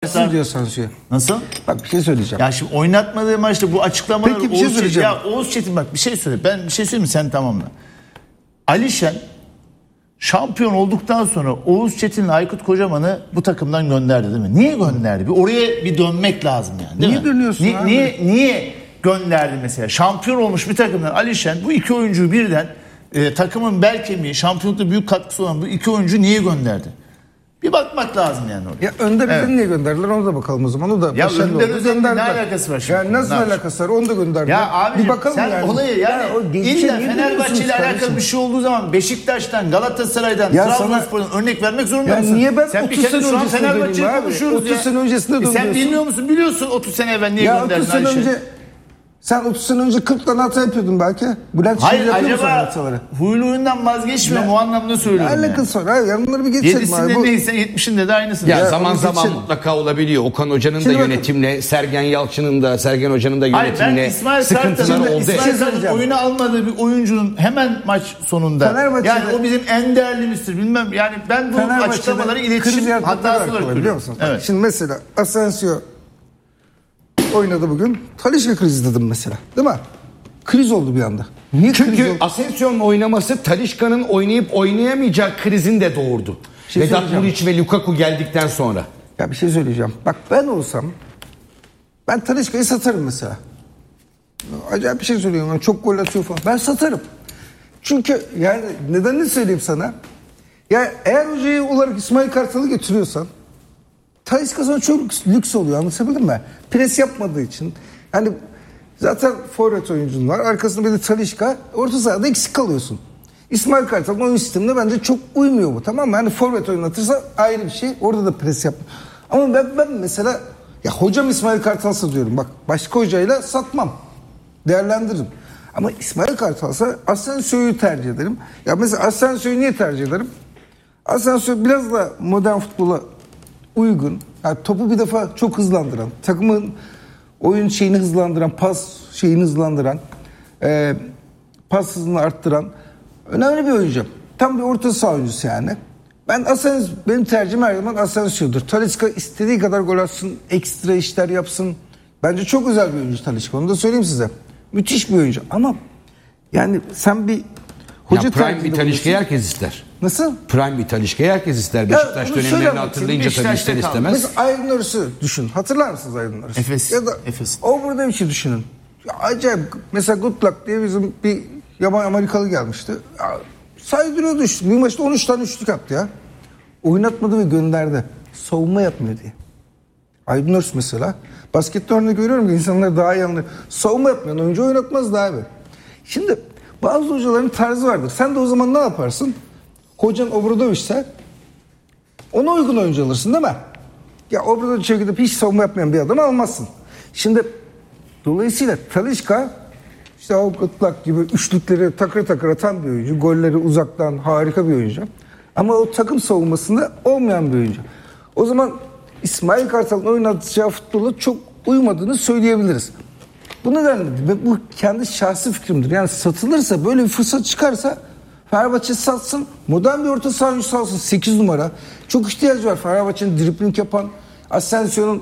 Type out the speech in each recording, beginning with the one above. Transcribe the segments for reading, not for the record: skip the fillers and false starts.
Rahatsız diyor Asensio'ya. Nasıl? Bak bir şey söyleyeceğim. Ya şimdi oynatmadığı maçta bu açıklamalar... Peki bir şey söyleyeceğim. Ya Oğuz Çetin bak bir şey söyle. Ben bir şey söyleyeyim mi? Sen tamamla. Alişen şampiyon olduktan sonra Oğuz Çetin'le Aykut Kocaman'ı bu takımdan gönderdi değil mi? Niye gönderdi? Bir oraya bir dönmek lazım yani. Değil niye mi? dönüyorsun abi? Niye gönderdi mesela? Şampiyon olmuş bir takımdan Alişen bu iki oyuncuyu birden takımın bel kemiği, şampiyonlukta büyük katkısı olan bu iki oyuncu niye gönderdi? Bir bakmak lazım yani orada. Ya Önder Özen'i niye gönderdiler ona da bakalım o zaman. O da ya Önder Özen'le ne alakası var şimdi? Yani nasıl alakası var onu da gönderdiler. Ya abicim bir bakalım sen yani. olayı yani illa Fenerbahçe ile alakalı bir şey olduğu zaman Beşiktaş'tan, Galatasaray'dan, Trabzonspor'dan örnek vermek zorunda mısın? Niye ben sen 30 sene öncesinde Fenerbahçe'yi konuşuyoruz 30 sene öncesinde dönüyorsun. Sen bilmiyor musun? Biliyorsun 30 sene evvel niye ya gönderdin 30 sene Ayşe? önce sen 30 sene önce 40 tane hata yapıyordun belki. Bülent Hayır Şirin yapıyor musun acaba hataları? huylu oyundan vazgeçmiyor mu? O anlamda söylüyorum. Ne alakası var? Hayır bunları bir geçelim abi. 7'sinde neyse 70'inde de aynısını. Ya Ya zaman onu zaman geçelim. mutlaka olabiliyor. Okan Hoca'nın Şimdi da bakın. yönetimle, Sergen Yalçın'ın da, Sergen Hoca'nın da Hayır ben yönetimle İsmail sıkıntılar Kartal'ın oldu. İsmail Kartal'ın oyuna almadığı bir oyuncunun hemen maç sonunda Fenerbahçe'de- yani o bizim en değerlimizdir bilmem yani ben bu açıklamaları iletişim hatası olarak biliyor musun? Evet. Şimdi mesela Asensio oynadı bugün. Talisca krizi dedim mesela. Değil mi? Kriz oldu bir anda. Niye kriz Çünkü oldu? Asensio'nun oynaması Talisca'nın oynayıp oynayamayacağı krizin de doğurdu. şey Vedat söyleyeceğim. Muriç ve Lukaku geldikten sonra. Ya bir şey söyleyeceğim. Bak ben olsam ben Talisca'yı satarım mesela. Acayip bir şey söylüyorum. Yani çok gol atıyor falan. Ben satarım. Çünkü yani nedenini söyleyeyim sana. Ya eğer hocayı olarak İsmail Kartal'ı getiriyorsan Talisca sana çok lüks oluyor. Anlatabildim mi? Pres yapmadığı için. Yani zaten forvet oyuncun var. Arkasında bir de Talisca. Orta sahada eksik kalıyorsun. İsmail Kartal'ın oyun sistemine bence çok uymuyor bu. Tamam mı? Yani forvet oynatırsa ayrı bir şey. Orada da pres yap. Ama ben mesela ya hocam İsmail Kartal'sa diyorum. Bak başka hocayla satmam. Değerlendiririm. Ama İsmail Kartal'sa Asensio'yu tercih ederim. Ya mesela Asensio'yu niye tercih ederim? Asensio biraz da modern futbola uygun. Yani topu bir defa çok hızlandıran, takımın oyun şeyini hızlandıran, pas şeyini hızlandıran, pas hızını arttıran önemli bir oyuncu. Tam bir orta saha oyuncusu yani. Benim tercihim her zaman Asensio'dur. Talisca istediği kadar gol atsın, ekstra işler yapsın. Bence çok özel bir oyuncu Talisca. Onu da söyleyeyim size. Müthiş bir oyuncu ama yani sen bir hoca Ya Prime tercihinde bir Talisca'yı bulunsun. herkes ister. Nasıl? Prime bir Talisca'yı herkes ister. Beşiktaş onu dönemlerini söyle hatırlayınca bakayım. tabii ister Beşiktaş'ta kaldı. istemez. Mesela Aydın Örüs'ü düşün. Hatırlar mısınız Aydın Örüs'ü? Efes. Ya da Efes. o burada bir şey düşünün. Ya acayip. Mesela Good Luck diye bizim bir yabancı Amerikalı gelmişti. Ya, saydırıyordu işte. Bir maçta 13 tane üçlük attı ya. Oynatmadı ve gönderdi. Savunma yapmıyor diye. Aydın Örs mesela. Baskette örnek görüyorum ki insanlar daha iyi anlıyor. Savunma yapmayan oyuncu oynatmaz daha abi. Şimdi bazı hocaların tarzı vardır. Sen de o zaman ne yaparsın? Hocan Obradoviç'se ona uygun oyuncu alırsın değil mi? Ya Obradoviç'e gidip hiç savunma yapmayan bir adamı almazsın. Şimdi dolayısıyla Talisca işte o Gıtlak gibi üçlükleri takır takır atan bir oyuncu. Golleri uzaktan harika bir oyuncu. Ama o takım savunmasında olmayan bir oyuncu. O zaman İsmail Kartal'ın oynatacağı futbola çok uymadığını söyleyebiliriz. Bu nedenle ve bu kendi şahsi fikrimdir. Yani satılırsa böyle bir fırsat çıkarsa Fenerbahçe satsın. Modern bir orta saha oyuncusu alsın. 8 numara. Çok ihtiyacı var. Fenerbahçe'nin dribling yapan Asensio'nun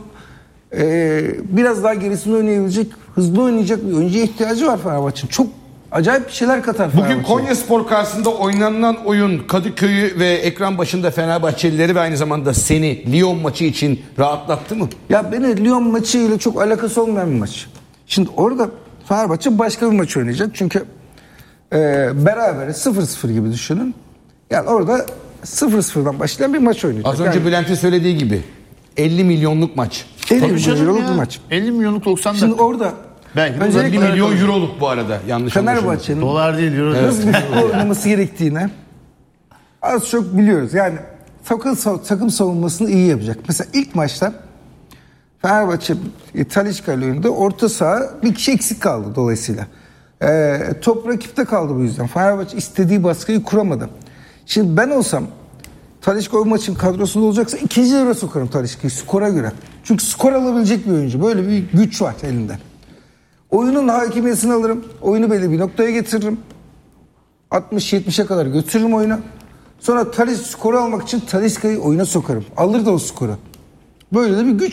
biraz daha gerisinde oynayabilecek, hızlı oynayacak bir oyuncuya ihtiyacı var Fenerbahçe'nin. Çok acayip bir şeyler katar Fenerbahçe'ye. Bugün Konyaspor karşısında oynanan oyun Kadıköy'ü ve ekran başında Fenerbahçelileri ve aynı zamanda seni Lyon maçı için rahatlattı mı? Ya beni Lyon maçıyla çok alakası olmayan bir maç. Şimdi orada Fenerbahçe başka bir maç oynayacak. Çünkü berabere 0-0 gibi düşünün. Yani orada 0-0'dan başlayan bir maç oynayacak. Az önce yani, Bülent'in söylediği gibi 50 milyonluk maç. 50 Tabii canım milyonluk ya. bir maç. 50 milyonluk 90 Şimdi dakika. orada Belki öncelikle 50 milyon euroluk bu arada yanlış anlaşılmasın. Fenerbahçe'nin Dolar değil euro. nasıl bir futbol oynaması gerektiğini az çok biliyoruz. Yani takım savunmasını iyi yapacak. Mesela ilk maçta Fenerbahçe Talisca ile oynadı. Orta saha bir kişi eksik kaldı dolayısıyla. Top rakipte kaldı bu yüzden. Fenerbahçe istediği baskıyı kuramadı. Şimdi ben olsam Talisca o maçın kadrosunda olacaksa ikinci devre sokarım Talisca'yı skora göre. Çünkü skor alabilecek bir oyuncu. Böyle bir güç var elinde. Oyunun hakimiyetini alırım. Oyunu belli bir noktaya getiririm. 60-70'e kadar götürürüm oyunu. Sonra skoru almak için Talisca'yı oyuna sokarım. Alır da o skoru. Böyle de bir güç